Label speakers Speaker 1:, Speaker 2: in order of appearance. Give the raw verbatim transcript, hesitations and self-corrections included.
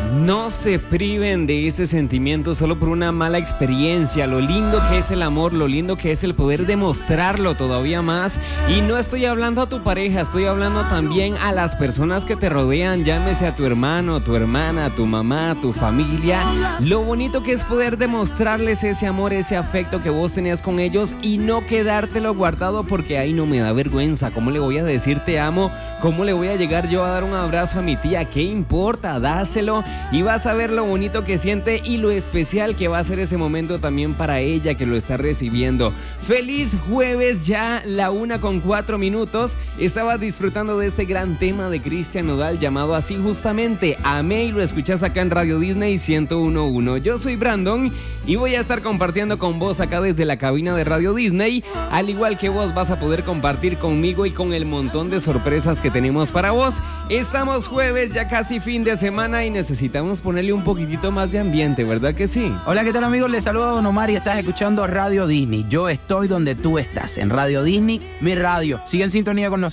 Speaker 1: No se priven de ese sentimiento solo por una mala experiencia. Lo lindo que es el amor, lo lindo que es el poder demostrarlo todavía más. Y no estoy hablando a tu pareja, estoy hablando también a las personas que te rodean. Llámese a tu hermano, tu hermana, tu mamá, tu familia. Lo bonito que es poder demostrarles ese amor, ese afecto que vos tenías con ellos y no quedártelo guardado porque ahí no me da vergüenza. ¿Cómo le voy a decir te amo? ¿Cómo le voy a llegar yo a dar un abrazo a mi tía? ¿Qué importa? Dáselo y vas a ver lo bonito que siente y lo especial que va a ser ese momento también para ella que lo está recibiendo. Feliz jueves, ya la una con cuatro minutos. Estabas disfrutando de este gran tema de Cristian Nodal llamado así justamente Amé y lo escuchás acá en Radio Disney ciento uno punto uno. Yo soy Brandon y voy a estar compartiendo con vos acá desde la cabina de Radio Disney. Al igual que vos vas a poder compartir conmigo y con el montón de sorpresas que tenemos para vos. Estamos jueves, ya casi fin de semana y necesitamos ponerle un poquitito más de ambiente, ¿verdad que sí?
Speaker 2: Hola, ¿qué tal amigos? Les saludo a Don Omar y estás escuchando Radio Disney. Yo estoy donde tú estás, en Radio Disney, mi radio. Sigue en sintonía con nosotros.